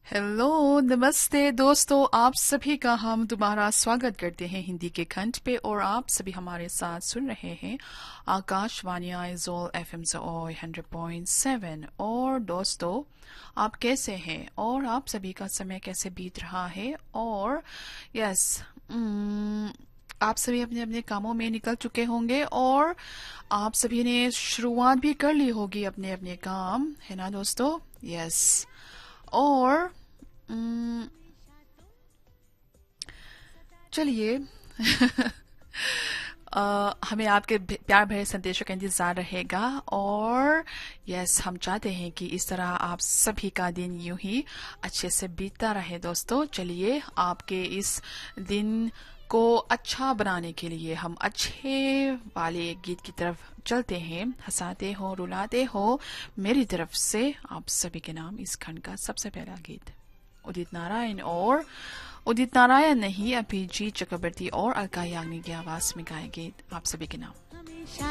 Hello नमस्ते दोस्तों, आप सभी का हम दोबारा स्वागत करते हैं हिंदी के खंड पे। और आप सभी हमारे साथ सुन रहे हैं आकाशवाणी आइजोल एफएम 100.7। और दोस्तों, आप कैसे हैं और आप सभी का समय कैसे बीत रहा है? और यस, आप सभी अपने अपने कामों में निकल चुके होंगे और आप सभी ने शुरुआत भी कर ली होगी अपने अपने काम, है ना दोस्तों? यस। और उम, चलिए हमें आपके प्यार भरे संदेशों का इंतजार रहेगा। और यस, हम चाहते हैं कि इस तरह आप सभी का दिन यूं ही अच्छे से बीतता रहे। दोस्तों चलिए, आपके इस दिन को अच्छा बनाने के लिए हम अच्छे वाले गीत की तरफ चलते हैं। हंसाते हो रुलाते हो मेरी तरफ से आप सभी के नाम इस खंड का सबसे पहला गीत उदित नारायण नहीं, अभिजीत चक्रवर्ती और अलका याग्निक की आवाज में गाए गीत आप सभी के नाम।